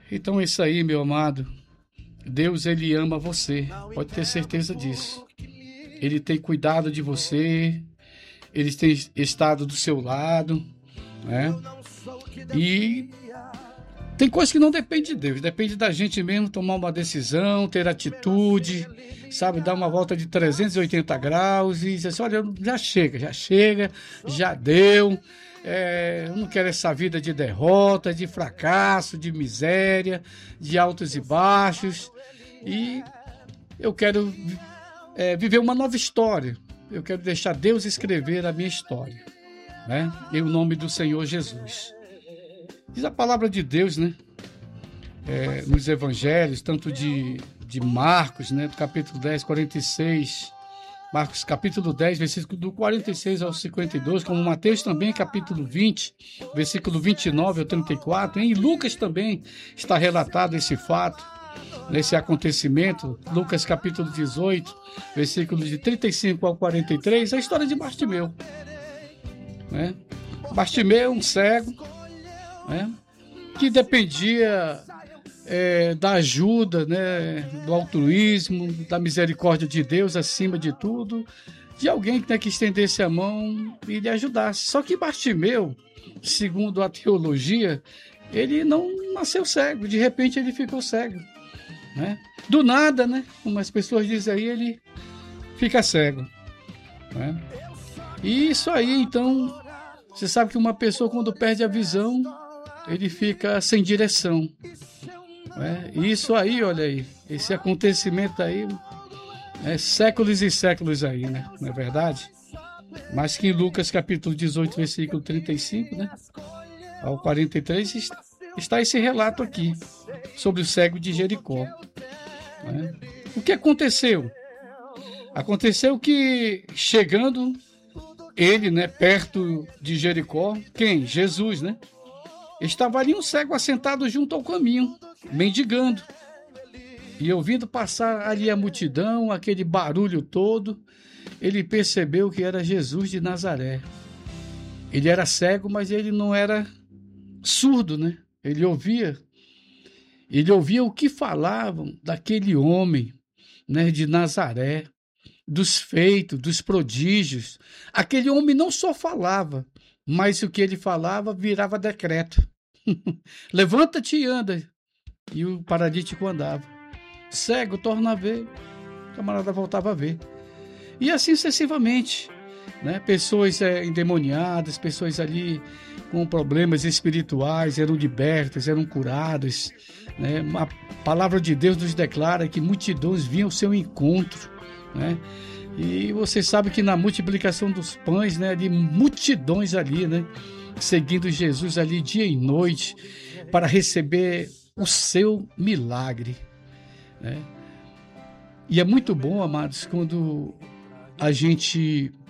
Então é isso aí, meu amado. Deus, ele ama você. Pode ter certeza disso. Ele tem cuidado de você. Ele tem estado do seu lado, né? E tem coisa que não depende de Deus. Depende da gente mesmo tomar uma decisão, ter atitude, sabe? Dar uma volta de 380 graus e dizer assim, olha, já deu. Eu não quero essa vida de derrota, de fracasso, de miséria, de altos e baixos. E eu quero viver uma nova história. Eu quero deixar Deus escrever a minha história, né? Em nome do Senhor Jesus. Diz a palavra de Deus, né? Nos evangelhos, tanto de Marcos, né? Do capítulo 10, 46. Marcos, capítulo 10, versículo do 46 ao 52, como Mateus também, capítulo 20, versículo 29 ao 34. Em Lucas também está relatado esse fato, nesse acontecimento. Lucas, capítulo 18, versículo de 35 ao 43, a história de Bartimeu, né? Bartimeu, um cego, né? Que dependia da ajuda, né, do altruísmo, da misericórdia de Deus acima de tudo, de alguém que estendesse a mão e lhe ajudasse. Só que Bartimeu, segundo a teologia, ele não nasceu cego, de repente ele ficou cego, né? Do nada, né, como as pessoas dizem aí, ele fica cego, né? E isso aí, então, você sabe que uma pessoa quando perde a visão, ele fica sem direção. Isso aí, olha aí, esse acontecimento aí, séculos e séculos aí, né? Não é verdade? Mas que em Lucas capítulo 18, versículo 35, né? Ao 43, está esse relato aqui, sobre o cego de Jericó, né? O que aconteceu? Aconteceu que, chegando ele, né, perto de Jericó, quem? Jesus, né? Estava ali um cego assentado junto ao caminho, mendigando. E ouvindo passar ali a multidão, aquele barulho todo, ele percebeu que era Jesus de Nazaré. Ele era cego, mas ele não era surdo, né? Ele ouvia o que falavam daquele homem, né, de Nazaré, dos feitos, dos prodígios. Aquele homem não só falava, mas o que ele falava virava decreto. Levanta-te e anda. E o paralítico andava. Cego torna a ver. O camarada voltava a ver. E assim sucessivamente, né? Pessoas endemoniadas, pessoas ali com problemas espirituais eram libertas, eram curadas, né? A palavra de Deus nos declara que multidões vinham ao seu encontro, né? E você sabe que na multiplicação dos pães, né, de multidões ali, né, seguindo Jesus ali dia e noite para receber o seu milagre, né? E é muito bom, amados, quando a gente